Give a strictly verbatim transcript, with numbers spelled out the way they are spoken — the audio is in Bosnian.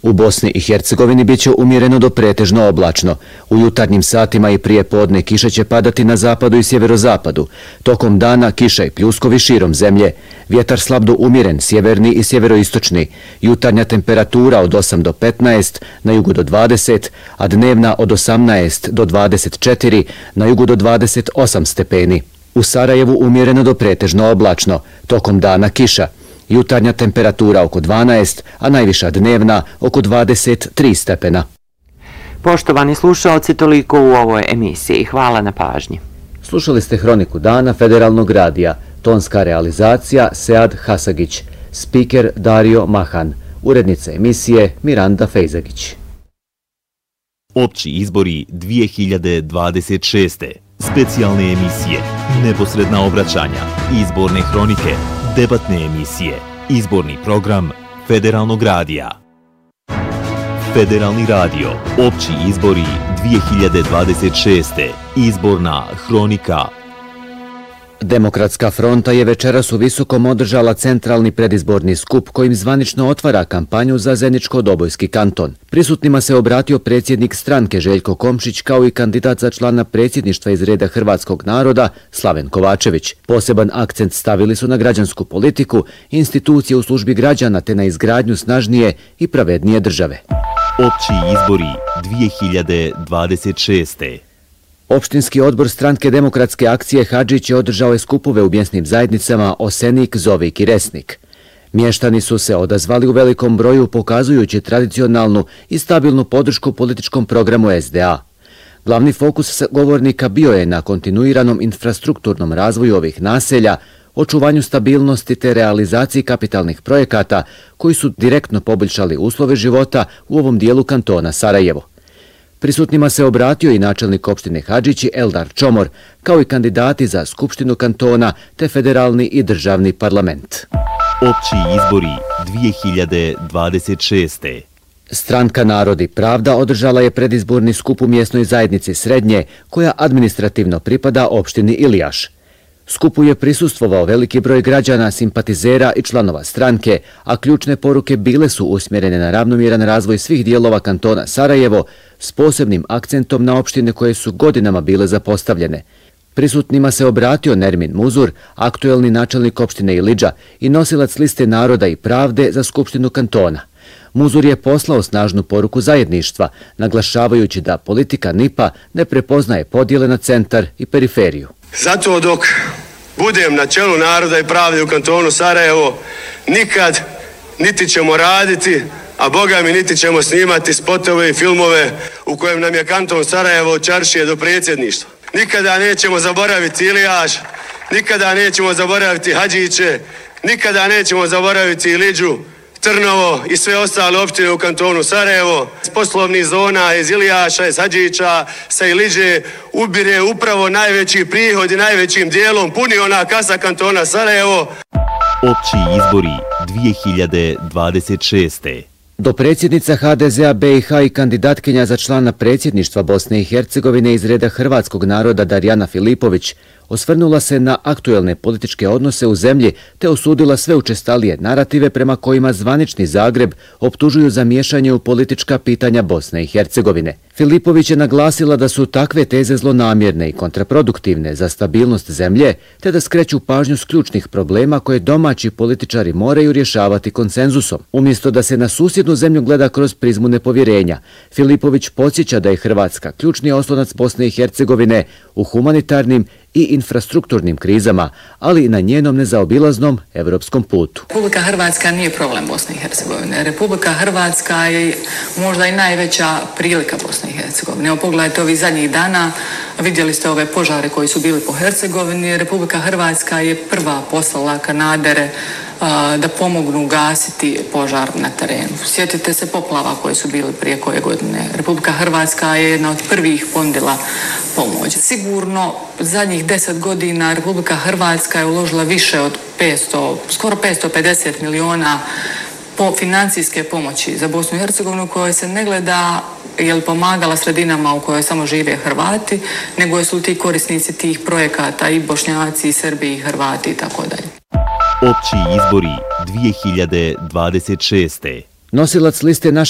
U Bosni i Hercegovini bit će umjereno do pretežno oblačno. U jutarnjim satima i prije podne kiša će padati na zapadu i sjeverozapadu. Tokom dana kiša i pljuskovi širom zemlje. Vjetar slab do umjeren, sjeverni i sjeveroistočni. Jutarnja temperatura od osam do petnaest, na jugu do dvadeset, a dnevna od osamnaest do dvadeset četiri, na jugu do dvadeset osam stepeni. U Sarajevu umjereno do pretežno oblačno. Tokom dana kiša. Jutarnja temperatura oko dvanaest, a najviša dnevna oko dvadeset tri stepena. Poštovani slušalci, toliko u ovoj emisiji. Hvala na pažnji. Slušali ste Hroniku dana Federalnog radija. Tonska realizacija Sead Hasagić. Spiker Dario Mahan. Urednica emisije Miranda Fejzagić. Opći izbori dvije hiljade dvadeset šeste. Specijalne emisije, neposredna obraćanja, izborne hronike, debatne emisije, izborni program Federalnog radija. Federalni radio, opći izbori dvije hiljade dvadeset šeste. Izborna hronika. Demokratska fronta je večeras u Visokom održala centralni predizborni skup kojim zvanično otvara kampanju za Zeničko-Dobojski kanton. Prisutnima se obratio predsjednik stranke Željko Komšić kao i kandidat za člana predsjedništva iz reda hrvatskog naroda Slaven Kovačević. Poseban akcent stavili su na građansku politiku, institucije u službi građana te na izgradnju snažnije i pravednije države. Opći izbori dvije hiljade dvadeset šeste. Opštinski odbor stranke Demokratske akcije Hadžić je održao je skupove u mjesnim zajednicama Osenik, Zovik i Resnik. Mještani su se odazvali u velikom broju pokazujući tradicionalnu i stabilnu podršku političkom programu S D A. Glavni fokus govornika bio je na kontinuiranom infrastrukturnom razvoju ovih naselja, očuvanju stabilnosti te realizaciji kapitalnih projekata koji su direktno poboljšali uslove života u ovom dijelu kantona Sarajevo. Prisutnima se obratio i načelnik opštine Hadžići Eldar Čomor, kao i kandidati za Skupštinu kantona te federalni i državni parlament. Opći izbori dvije hiljade dvadeset šeste. Stranka Narod i pravda održala je predizborni skup u mjesnoj zajednici Srednje, koja administrativno pripada opštini Ilijaš. Skupu je prisustvovao veliki broj građana, simpatizera i članova stranke, a ključne poruke bile su usmjerene na ravnomjeran razvoj svih dijelova kantona Sarajevo s posebnim akcentom na opštine koje su godinama bile zapostavljene. Prisutnima se obratio Nermin Muzur, aktuelni načelnik opštine Ilidža i nosilac liste Naroda i pravde za Skupštinu kantona. Muzur je poslao snažnu poruku zajedništva, naglašavajući da politika N I P-a ne prepoznaje podjele na centar i periferiju. Zato dok budem na čelu Naroda i pravde u kantonu Sarajevo, nikad niti ćemo raditi, a Boga mi niti ćemo snimati spotove i filmove u kojem nam je kanton Sarajevo od čaršije do predsjedništva. Nikada nećemo zaboraviti Ilijaš, nikada nećemo zaboraviti Hadžiće, nikada nećemo zaboraviti Ilidžu, Trnovo i sve ostale opštine u kantonu Sarajevo. S poslovnih zona iz Ilijaša, iz Hadžića, sa Ilidže ubire upravo najveći prihod i najvećim dijelom puni ona kasa kantona Sarajevo. Opći izbori dvije hiljade dvadeset šeste. Do predsjednica H D Z-a B i H i kandidatkinja za člana predsjedništva Bosne i Hercegovine iz reda hrvatskog naroda Darijana Filipović osvrnula se na aktuelne političke odnose u zemlji te osudila sve učestalije narative prema kojima zvanični Zagreb optužuju za miješanje u politička pitanja Bosne i Hercegovine. Filipović je naglasila da su takve teze zlonamjerne i kontraproduktivne za stabilnost zemlje te da skreću pažnju s ključnih problema koje domaći političari moraju rješavati konsenzusom. Umjesto da se na susjednu zemlju gleda kroz prizmu nepovjerenja, Filipović podsjeća da je Hrvatska ključni oslonac Bosne i Hercegovine u humanitarnim i infrastrukturnim krizama, ali i na njenom nezaobilaznom evropskom putu. Republika Hrvatska nije problem Bosne i Hercegovine. Republika Hrvatska je možda i najveća prilika Bosne i Hercegovine. Evo pogledajte ovih zadnjih dana, vidjeli ste ove požare koji su bili po Hercegovini. Republika Hrvatska je prva poslala kanadere a, da pomognu ugasiti požar na terenu. Sjetite se poplava koje su bili prije koje godine. Republika Hrvatska je jedna od prvih ponudila pomoć. Sigurno zadnjih deset godina Republika Hrvatska je uložila više od petsto, skoro petsto pedeset miliona po financijske pomoći za Bosnu i Hercegovinu, koje se ne gleda je li pomagala sredinama u kojoj samo žive Hrvati, nego su ti korisnici tih projekata i Bošnjaci, i Srbi, i Hrvati i tako dalje. Opći izbori dvije hiljade dvadeset šeste. Nosilac liste Naša